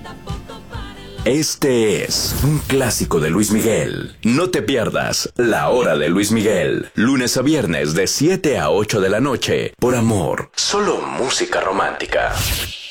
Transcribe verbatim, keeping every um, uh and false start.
Este es un clásico de Luis Miguel. No te pierdas La Hora de Luis Miguel, lunes a viernes de siete a ocho de la noche, por Amor. Solo música romántica.